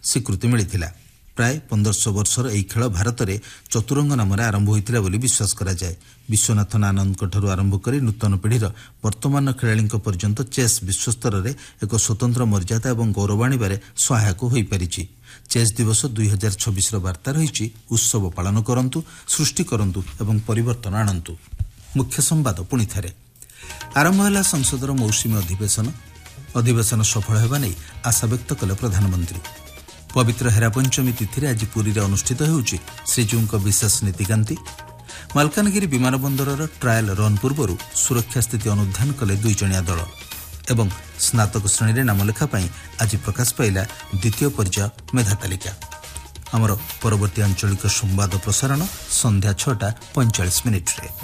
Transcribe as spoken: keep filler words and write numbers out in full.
स्वीकृति मिलिथिला। प्राय पंद्रह वर्षर एही खेल भारत में चतुरंग नाम आरंभ होता बोली विश्वास करा जाए। विश्वनाथन आनंद आरंभ कर नूतन पीढ़ीर वर्तमान खेलाड़ी पर्यंत चेस विश्वस्तर में एक स्वतंत्र मर्यादा और गौरव आणबारे सहायक हो पारिछि। चेस दिवस दुई हजार छब्बीस बार्ता रही उत्सव पालन करंतु, सृष्टि करंतु एवं परिवर्तन आणंतु। मुख्य संवाद पुणी थे आरंभ है संसदर मौसुमी अधिवेशन। अधिवेशन सफल होगा नहीं आशा व्यक्त कले प्रधानमंत्री। पवित्र हेरापंचमी तिथि आज पुरी रे अनुष्ठित होउछि श्रीजीउଙ୍କ विशेष नीतिकांति। मालकानगिरी विमान बंदरर ट्रायल रन पूर्व सुरक्षा स्थिति अनुध्यान कले दुई जणिया दल एवं स्नातक श्रेणी रे नामलेखा पाई आज प्रकाश पाइला द्वितीय पर्याय मेधा तालिका। आमर परवर्ती आंचलिक संवाद प्रसारण संध्या छटा पैंचाश मिनिट रे।